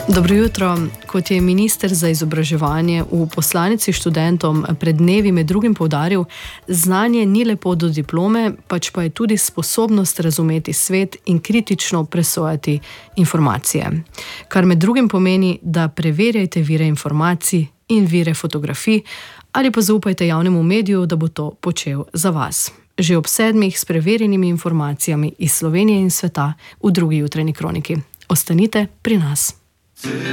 Dobro jutro. Kot je minister za izobraževanje v poslanici študentom pred dnevi med drugim poudaril, znanje ni le pot do diplome, pač pa je tudi sposobnost razumeti svet in kritično presojati informacije. Kar med drugim pomeni, da preverjajte vire informacij in vire fotografij ali pa zaupajte javnemu mediju, da bo to počel za vas. Že ob 7 s preverjenimi informacijami iz Slovenije in sveta v drugi jutranji kroniki. Ostanite pri nas.